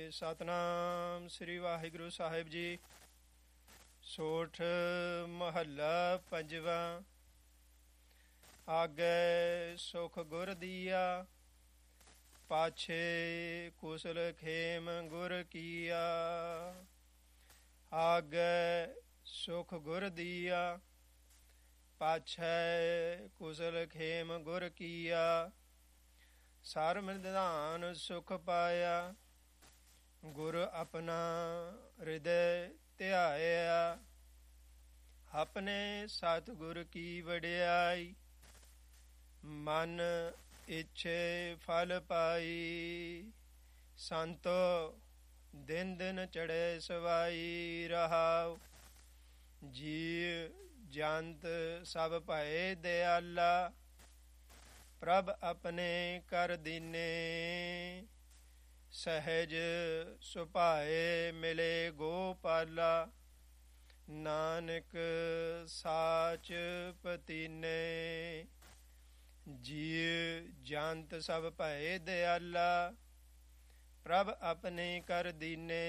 ਸਤਿਨਾਮ ਸ੍ਰੀ ਵਾਹਿਗੁਰੂ ਸਾਹਿਬ ਜੀ। ਸੋਠ ਮਹੱਲਾ ਪੰਜਵਾਂ। ਆਗੈ ਸੁਖ ਗੁਰ ਦੀਆ, ਪਾਛੇ ਕੁਸਲ ਖੇਮ ਗੁਰ ਕੀਆ। ਆਗੈ ਸੁਖ ਗੁਰ ਦੀਆ, ਪਾਛੈ ਕੁਸਲ ਖੇਮ ਗੁਰ ਕੀਆ। ਸਰਮ ਨਿਧਾਨ ਸੁਖ ਪਾਇਆ, ਗੁਰ ਆਪਣਾ ਹਿਰਦੈ ਧਿਆਇਆ। ਆਪਣੇ ਸਤਿਗੁਰ ਕੀ ਵਡਿਆਈ, ਮਨ ਇੱਛੇ ਫਲ ਪਾਈ। ਸੰਤੋ ਦਿਨ ਦਿਨ ਚੜ੍ਹੇ ਸਵਾਈ ਰਹਾਉ, ਜੀਅ ਜੰਤ ਸਭ ਭਏ ਦਿਆਲਾ। ਪ੍ਰਭ ਆਪਣੇ ਕਰ ਦੀਨੇ, ਸਹਿਜ ਸੁਭਾਏ ਮਿਲੇ ਗੋਪਾਲਾ। ਨਾਨਕ ਸਾਚ ਪਤੀਨੇ, ਜੀਅ ਜੰਤ ਸਭ ਭਏ ਦਿਆਲਾ। ਪ੍ਰਭ ਆਪਣੇ ਕਰ ਦੀਨੇ,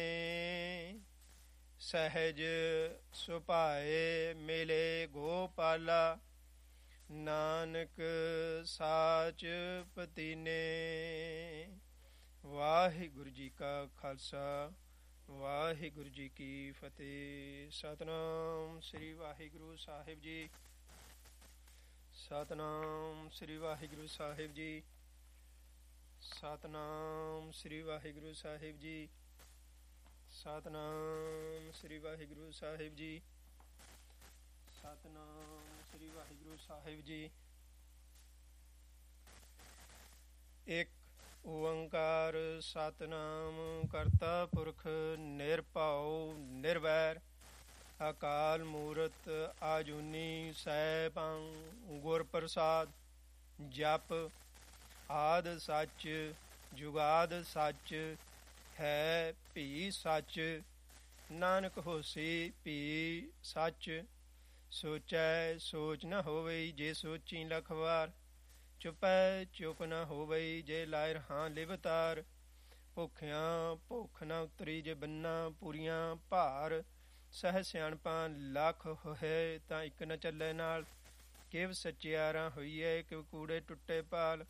ਸਹਿਜ ਸੁਭਾਏ ਮਿਲੇ ਗੋਪਾਲਾ। ਨਾਨਕ ਸਾਚ ਪਤੀਨੇ। ਵਾਹਿਗੁਰੂ ਜੀ ਕਾ ਖਾਲਸਾ, ਵਾਹਿਗੁਰੂ ਜੀ ਕੀ ਫਤਿਹ। ਸਤਿਨਾਮ ਸ੍ਰੀ ਵਾਹਿਗੁਰੂ ਸਾਹਿਬ ਜੀ। ਸਤਿਨਾਮ ਸ੍ਰੀ ਵਾਹਿਗੁਰੂ ਸਾਹਿਬ ਜੀ। ਸਤਿਨਾਮ ਸ੍ਰੀ ਵਾਹਿਗੁਰੂ ਸਾਹਿਬ ਜੀ। ਸਤਿਨਾਮ ਸ੍ਰੀ ਵਾਹਿਗੁਰੂ ਸਾਹਿਬ ਜੀ। ਸਤਿਨਾਮ ਸ੍ਰੀ ਵਾਹਿਗੁਰੂ ਸਾਹਿਬ ਜੀ। ਇੱਕ ਓੰਕਾਰ ਸਤਿਨਾਮ ਕਰਤਾ ਪੁਰਖ ਨਿਰਭਉ ਨਿਰਵੈਰ। ਅਕਾਲ ਮੂਰਤ ਆਜੂਨੀ ਸੈਭੰ ਗੁਰ ਪ੍ਰਸਾਦ। ਜਪ ਆਦਿ ਸੱਚ ਜੁਗਾਦਿ ਸੱਚ, ਹੈ ਭੀ ਸੱਚ। ਨਾਨਕ ਹੋਸੀ ਭੀ ਸੱਚ। ਸੋਚੈ ਸੋਚ ਨ ਹੋਵਈ, ਜੇ ਸੋਚੀ ਲੱਖ ਵਾਰ। ਚੁਪੈ ਚੁਪ ਨ ਹੋਵਈ, ਜੇ ਲਾਇ ਰਹਾਂ ਲਿਵਤਾਰ। ਭੁੱਖਿਆਂ ਭੁੱਖ ਨ ਉਤਰੀ, ਜੇ ਬੰਨਾ ਪੂਰੀਆਂ ਭਾਰ। ਸਹਿ ਸਿਆਣਪਾਂ ਲੱਖ ਹੋਏ, ਤਾਂ ਇੱਕ ਨ ਚੱਲੇ ਨਾਲ। ਕਿਵ ਸਚਿਆਰਾ ਹੋਈਏ, ਕਿਵ ਕੂੜੇ ਟੁੱਟੇ ਪਾਲ।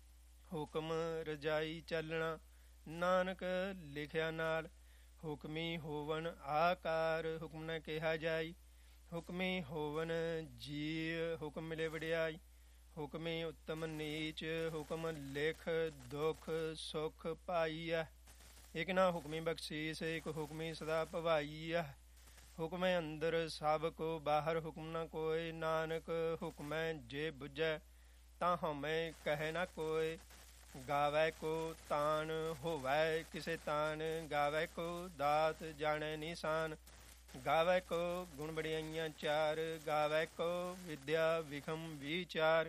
ਹੁਕਮ ਰਜਾਈ ਚੱਲਣਾ, ਨਾਨਕ ਲਿਖਿਆ ਨਾਲ। ਹੁਕਮੀ ਹੋਵਨ ਆਕਾਰ, ਹੁਕਮ ਨ ਕਿਹਾ ਜਾਈ। ਹੁਕਮੀ ਹੋਵਨ ਜੀਅ, ਹੁਕਮ ਮਿਲੇ ਵਡਿਆਈ। ਹੁਕਮੀ ਉੱਤਮ ਨੀਚ, ਹੁਕਮ ਲਿਖ ਦੁੱਖ ਸੁਖ ਪਾਈਐ। ਇਕ ਨਾ ਹੁਕਮੀ ਬਖਸ਼ੀਸ, ਇਕ ਹੁਕਮੀ ਸਦਾ ਭਵਾਈਐ। ਹੁਕਮੈ ਅੰਦਰ ਸਭ ਕੋ ਬਾਹਰ, ਹੁਕਮ ਨ ਕੋਇ। ਨਾਨਕ ਹੁਕਮੈ ਜੇ ਬੁਝੈ, ਤਾਂ ਹਉਮੈ ਕਹੈ ਨ ਕੋਇ। ਗਾਵੈ ਕੋ ਤਾਣ ਹੋਵੈ ਕਿਸੇ ਤਾਣ, ਗਾਵੈ ਕੋ ਦਾਤ ਜਾਣੈ ਨੀਸਾਨ। ਗਾਵੈ ਕੋ ਗੁਣ ਵਡਿਆਈਆਂ ਚਾਰ, ਗਾਵੈ ਕੋ ਵਿਦਿਆ ਵਿਖਮ ਵਿਚਾਰ।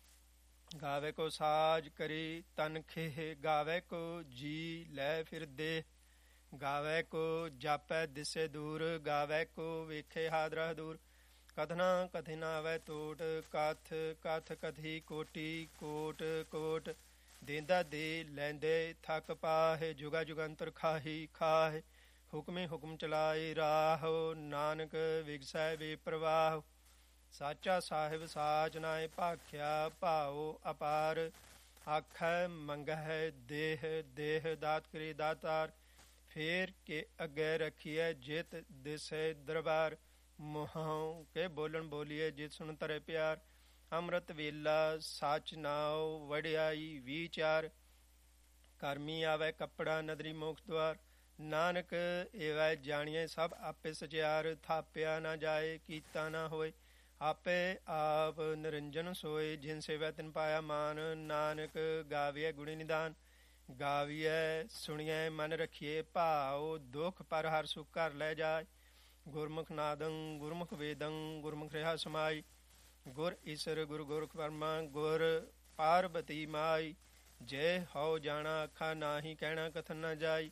ਗਾਵੈ ਕੋ ਸਾਜ ਕਰੀ ਤਨ ਖੇਹ, ਗਾਵੈ ਕੋ ਜੀ ਲੈ ਫਿਰ ਦੇਹ। ਗਾਵੈ ਕੋ ਜਾਪੈ ਦਿਸੇ ਦੂਰ, ਗਾਵੈ ਕੋ ਵੇਖੇ ਹਾਦਰਾ ਦੂਰ। ਕਥਨਾ ਕਥੀ ਨ ਆਵੈ ਟੋਟ, ਕਥ ਕਥ ਕਥੀ ਕੋਟੀ ਕੋਟ ਕੋਟ। ਦੇਂਦਾ ਦੇ ਲੈਂਦੇ ਥੱਕ ਪਾਹੇ, ਜੁਗਾ ਜੁਗੰਤਰ ਖਾਹੀ ਖਾਹੇ। ਹੁਕਮੇ ਹੁਕਮ ਚਲਾਏ ਰਾਹੋ, ਨਾਨਕ ਵਿਗਸੈ ਬੇਪਰਵਾਹ। ਸਾਚਾ ਸਾਹਿਬ ਸਾਚ ਨਾਇ ਭਾਖਿਆ, ਭਾਉ ਅਪਾਰ। ਆਖੈ ਮੰਗਹਿ ਦੇਹ ਦੇਹ, ਦਾਤ ਕਰੇ ਦਾਤਾਰ। ਫੇਰ ਕੇ ਅੱਗੇ ਰੱਖੀਐ, ਜਿਤ ਦਿਸੈ ਦਰਬਾਰ। ਮੁਹਾਂ ਕੇ ਬੋਲਣ ਬੋਲੀਏ, ਜਿਤ ਸੁਣ ਧਰੇ ਪਿਆਰ। ਅੰਮ੍ਰਿਤ ਵੇਲਾ ਸੱਚ ਨਾਉ, ਵਡਿਆਈ ਵਿਚਾਰ। ਕਰਮੀ ਆਵੈ ਕੱਪੜਾ, ਨਦਰੀ ਮੋਖ ਦੁਆਰ। ਨਾਨਕ ਏਵੈ ਜਾਣੀਐ ਸਭ ਆਪੇ ਸਚਿਆਰ। ਥਾਪਿਆ ਨਾ ਜਾਏ, ਕੀਤਾ ਨਾ ਹੋਏ, ਆਪੇ ਆਪ ਨਿਰੰਜਨ ਸੋਏ। ਜਿਨ ਸੇਵੈ ਤਿਨ ਪਾਇਆ ਮਾਨ, ਨਾਨਕ ਗਾਵੀਐ ਗੁਣੀ ਨਿਦਾਨ। ਗਾਵੀਐ ਸੁਣੀਐ ਮਨ ਰਖੀਏ ਭਾਉ, ਦੁਖ ਪਰ ਹਰ ਸੁਖ ਘਰ ਲੈ ਜਾਏ। ਗੁਰਮੁਖ ਨਾਦੰ ਗੁਰਮੁਖ ਵੇਦੰ, ਗੁਰਮੁਖ ਰਿਹਾ ਸਮਾਈ। ਗੁਰ ਈਸਰ ਗੁਰ ਗੋਰਖ ਬਰਮਾ, ਗੁਰ ਪਾਰਬਤੀ ਮਾਈ। ਜੇ ਹਉ ਜਾਣਾ ਅੱਖਾਂ ਨਾਹੀ, ਕਹਿਣਾ ਕਥਨ ਨ ਜਾਈ।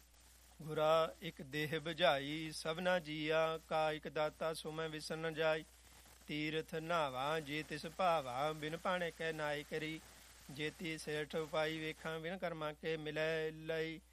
ਗੁਰਾ ਇੱਕ ਦੇਹ ਬੁਝਾਈ, ਸਭਨਾ ਜੀਆ ਕਾ ਇੱਕ ਦਾਤਾ। ਸੋ ਮੈਂ ਵਿਸਰ ਨ ਜਾਈ। ਤੀਰਥ ਨਾਵਾਂ ਜੇ ਤਿਸ ਭਾਵਾਂ, ਬਿਨ ਭਾਣੇ ਕਹਿ ਨਾਇ ਕਰੀ। ਜੇਤੀ ਸੇਠ ਉਪਾਈ ਵੇਖਾਂ, ਬਿਨ ਕਰਮਾਂ ਕੇ ਮਿਲੈ ਲਈ।